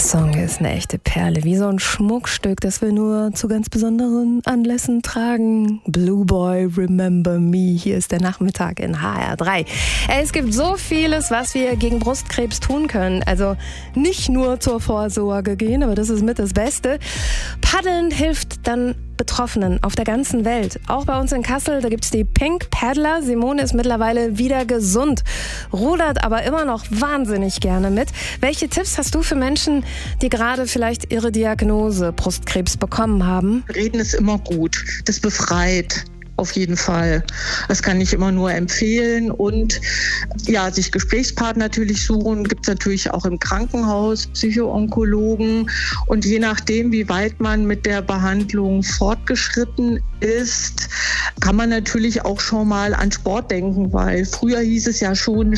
Song ist eine echte Perle, wie so ein Schmuckstück, das wir nur zu ganz besonderen Anlässen tragen. Blue Boy, Remember Me. Hier ist der Nachmittag in HR3. Es gibt so vieles, was wir gegen Brustkrebs tun können. Also nicht nur zur Vorsorge gehen, aber das ist mit das Beste. Paddeln hilft dann Betroffenen auf der ganzen Welt. Auch bei uns in Kassel, da gibt es die Pink Paddler. Simone ist mittlerweile wieder gesund, rudert aber immer noch wahnsinnig gerne mit. Welche Tipps hast du für Menschen, die gerade vielleicht ihre Diagnose Brustkrebs bekommen haben? Reden ist immer gut. Das befreit. Auf jeden Fall. Das kann ich immer nur empfehlen. Und ja, sich Gesprächspartner natürlich suchen. Gibt es natürlich auch im Krankenhaus Psychoonkologen. Und je nachdem, wie weit man mit der Behandlung fortgeschritten ist, kann man natürlich auch schon mal an Sport denken, weil früher hieß es ja schon.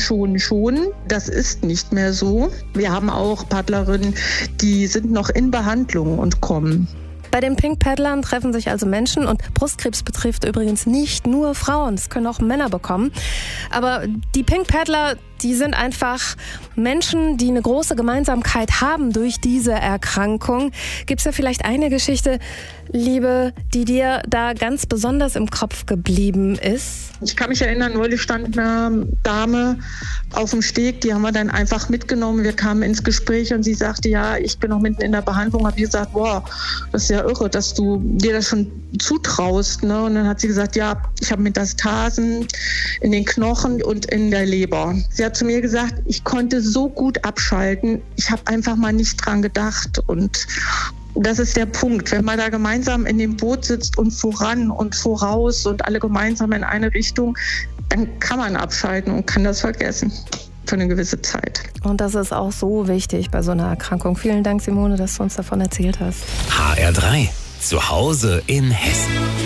Das ist nicht mehr so. Wir haben auch Paddlerinnen, die sind noch in Behandlung und kommen. Bei den Pink Paddlern treffen sich also Menschen und Brustkrebs betrifft übrigens nicht nur Frauen, es können auch Männer bekommen. Aber die Pink Paddler, die sind einfach Menschen, die eine große Gemeinsamkeit haben durch diese Erkrankung. Gibt es da vielleicht eine Geschichte, Liebe, die dir da ganz besonders im Kopf geblieben ist? Ich kann mich erinnern, neulich stand eine Dame auf dem Steg, die haben wir dann einfach mitgenommen. Wir kamen ins Gespräch und sie sagte, ja, ich bin noch mitten in der Behandlung. Habe ich gesagt, boah, das ist ja irre, dass du dir das schon zutraust. Ne? Und dann hat sie gesagt, ja, ich habe Metastasen in den Knochen und in der Leber. Sie hat zu mir gesagt, ich konnte so gut abschalten. Ich habe einfach mal nicht dran gedacht. Und das ist der Punkt. Wenn man da gemeinsam in dem Boot sitzt und voran und voraus und alle gemeinsam in eine Richtung, dann kann man abschalten und kann das vergessen für eine gewisse Zeit. Und das ist auch so wichtig bei so einer Erkrankung. Vielen Dank, Simone, dass du uns davon erzählt hast. HR3, zu Hause in Hessen.